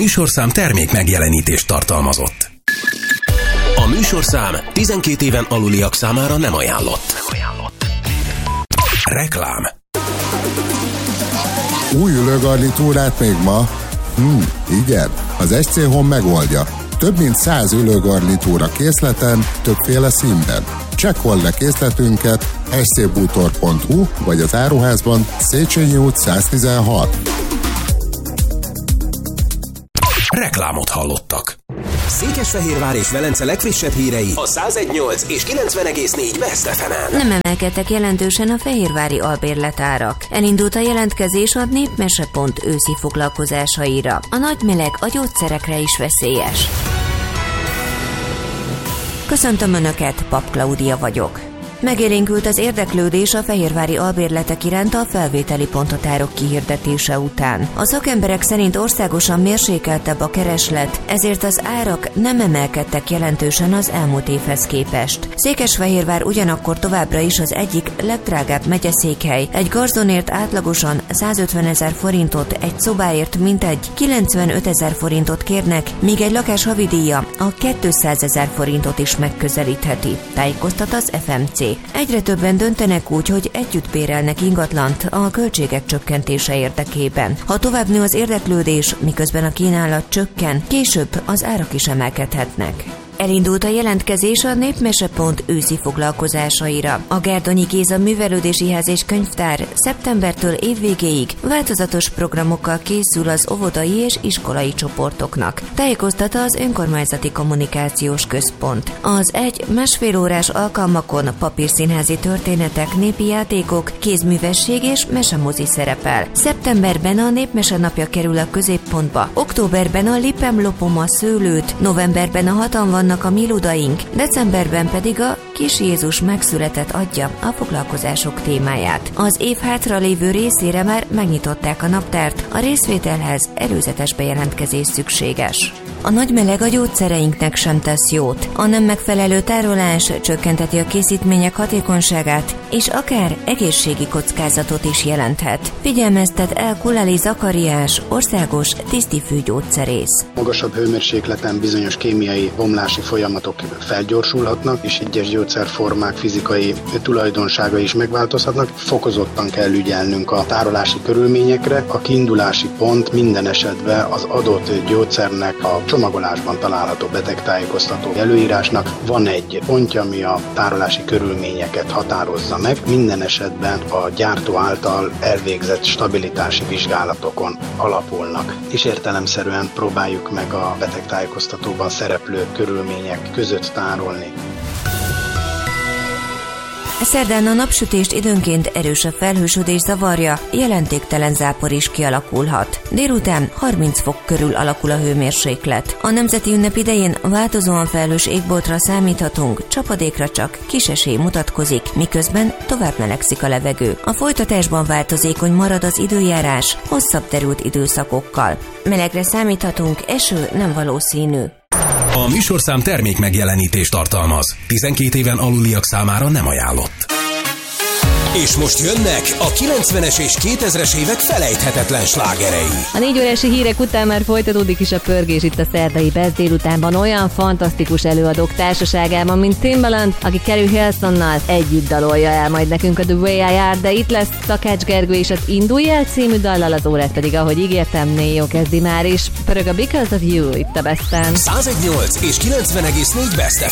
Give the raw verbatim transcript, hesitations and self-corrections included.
műsorszám termék megjelenítést tartalmazott. A műsorszám tizenkét éven aluliak számára nem ajánlott. Nem ajánlott. Reklám. Új ülőgarnitúrát még ma? Hm, igen, az es cé Home megoldja. Több mint száz ülőgarnitúra készleten, többféle színben. Csekkold le készletünket es cé bútor pont hu vagy az áruházban, Széchenyi út száztizenhat. Reklámot hallottak. Székesfehérvár és Velence legfrissebb hírei a száz egy egész nyolc és kilencven egész négy Best ef emen. Nem emelkedtek jelentősen a fehérvári albérletárak. Elindult a jelentkezés a Népmese pont őszi foglalkozásaira. A nagy meleg a gyógyszerekre is veszélyes. Köszöntöm Önöket, Pap Klaudia vagyok. Megélénkült az érdeklődés a fehérvári albérletek iránt a felvételi ponthatárok kihirdetése után. A szakemberek szerint országosan mérsékeltebb a kereslet, ezért az árak nem emelkedtek jelentősen az elmúlt évhez képest. Székesfehérvár ugyanakkor továbbra is az egyik legdrágább megyeszékhely. Egy garzonért átlagosan százötvenezer forintot, egy szobáért mintegy kilencvenötezer forintot kérnek, míg egy lakás havidíja a kétszázezer forintot is megközelítheti, tájékoztat az ef em cé. Egyre többen döntenek úgy, hogy együtt bérelnek ingatlant a költségek csökkentése érdekében. Ha tovább nő az érdeklődés, miközben a kínálat csökken, később az árak is emelkedhetnek. Elindult a jelentkezés a Népmese pont őszi foglalkozásaira. A Gárdonyi Géza Művelődési Ház és Könyvtár szeptembertől évvégéig változatos programokkal készül az óvodai és iskolai csoportoknak, tájékoztatta az Önkormányzati Kommunikációs Központ. Az egy-másfél órás alkalmakon papírszínházi történetek, népi játékok, kézművesség és mesemozi szerepel. Szeptemberben a Népmese napja kerül a középpontba, októberben a Lipem lopom a szőlőt, novemberben a hatan van a mi ludaink, decemberben pedig a Kis Jézus megszületett adja a foglalkozások témáját. Az év hátralévő részére már megnyitották a naptárt, a részvételhez előzetes bejelentkezés szükséges. A nagy meleg a gyógyszereinknek sem tesz jót. A nem megfelelő tárolás csökkenteti a készítmények hatékonyságát, és akár egészségi kockázatot is jelenthet. Figyelmeztet el Kulali Zakariás, országos tisztifű-gyógyszerész. Magasabb hőmérsékleten bizonyos kémiai bomlási folyamatok felgyorsulhatnak, és egyes gyógyszerformák fizikai tulajdonságai is megváltozhatnak. Fokozottan kell ügyelnünk a tárolási körülményekre. A kiindulási pont minden esetben az adott gyógyszernek a csomagolásban található betegtájékoztató előírásnak van egy pontja, ami a tárolási körülményeket határozza meg. Minden esetben a gyártó által elvégzett stabilitási vizsgálatokon alapulnak, és értelemszerűen próbáljuk meg a betegtájékoztatóban szereplő körülmények között tárolni. Szerdán a napsütést időnként erősebb felhősödés zavarja, jelentéktelen zápor is kialakulhat. Délután harminc fok körül alakul a hőmérséklet. A nemzeti ünnep idején változóan felhős égboltra számíthatunk, csapadékra csak kis esély mutatkozik, miközben tovább melegszik a levegő. A folytatásban változékony marad az időjárás, hosszabb terült időszakokkal. Melegre számíthatunk, eső nem valószínű. A műsorszám termék megjelenítést tartalmaz. tizenkét éven aluliak számára nem ajánlott. És most jönnek a kilencvenes és kétezres évek felejthetetlen slágerei. A négy órási hírek után már folytatódik is a pörgés itt a szerdai Best délutánban olyan fantasztikus előadók társaságában, mint Timbaland, aki Carrie Hilsonnal együtt dalolja el majd nekünk a The Way I Are, de itt lesz Takács Gergő és az Indulj el című dallal, az órát pedig, ahogy ígértem, Néo kezdi már is. Pörög a Because of You itt a Besten. száz egy egész nyolc és kilencven egész négy Best